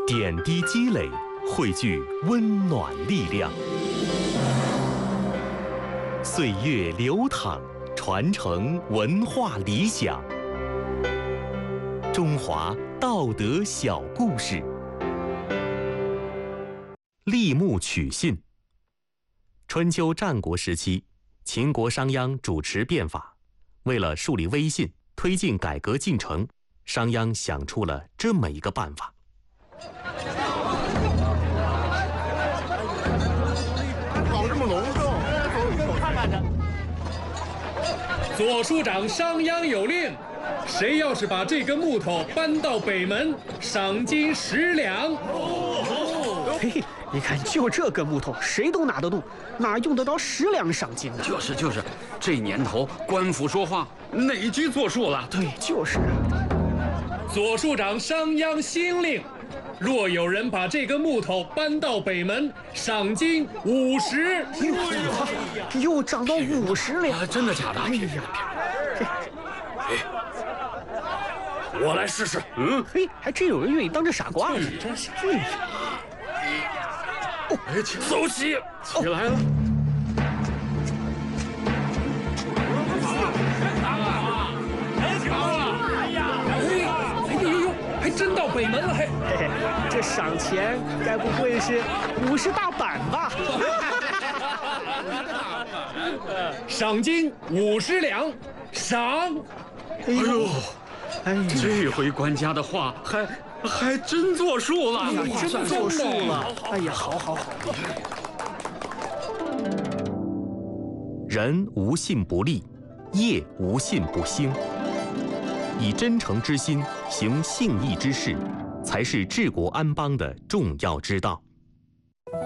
点滴积累，汇聚温暖力量。岁月流淌，传承文化理想。中华道德小故事。立木取信。春秋战国时期，秦国商鞅主持变法，为了树立威信，推进改革进程，商鞅想出了这么一个办法。 搞这么隆重，走看看去。 左庶长商鞅有令，谁要是把这根木头搬到北门，赏金10两。 嘿，你看，就这根木头，谁都拿得动，哪用得着10两赏金呢？ 就是，这年头官府说话哪句作数了？ 对，就是啊。 左庶长商鞅新令，若有人把这根木头搬到北门，赏金50。 又涨到50两， 真的假的？ 哎呀， 我来试试。 嘿，还真有人愿意当这傻瓜呢。 走起，起来了。 还真到北门了，嘿， 这赏钱该不会是50大板吧？ 赏金50两，赏。 哎呦，这回官家的话还真作数了， 真作数了。哎呀，好。 人无信不立，业无信不兴。以真诚之心行信义之事，才是治国安邦的重要之道。